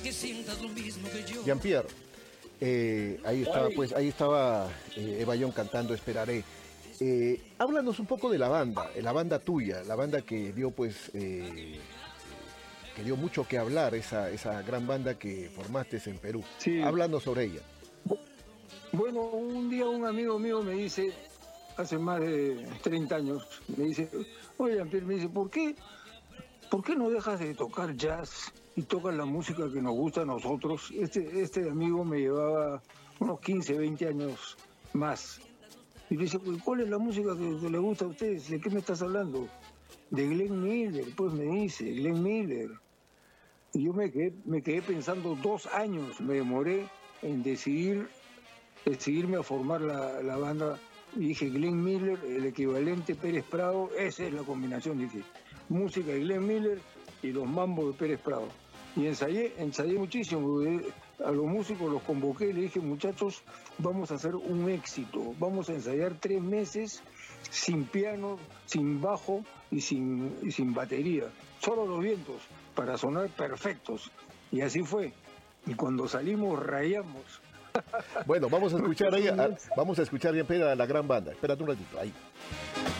Jean-Pierre, ahí estaba Eva Young cantando Esperaré. Háblanos un poco de la banda tuya, la banda que dio que dio mucho que hablar, esa gran banda que formaste en Perú. Sí. Háblanos sobre ella. Bueno, un día un amigo mío me dice, hace más de 30 años, me dice, oye, Jean-Pierre, me dice, ¿por qué no dejas de tocar jazz y tocas la música que nos gusta a nosotros? Este amigo me llevaba unos 15, 20 años más. Y le dice, ¿cuál es la música que le gusta a ustedes? ¿De qué me estás hablando? De Glenn Miller, pues me dice, Glenn Miller. Y yo me quedé pensando 2 años, me demoré en decidirme a formar la banda. Y dije, Glenn Miller, el equivalente Pérez Prado, esa es la combinación, dije. Música de Glenn Miller y los mambos de Pérez Prado. Y ensayé muchísimo. A los músicos los convoqué y le dije, muchachos, vamos a hacer un éxito. Vamos a ensayar 3 meses sin piano, sin bajo y sin batería. Solo los vientos para sonar perfectos. Y así fue. Y cuando salimos, rayamos. Bueno, vamos a escuchar Jean-Pierre, a la gran banda. Espérate un ratito, ahí.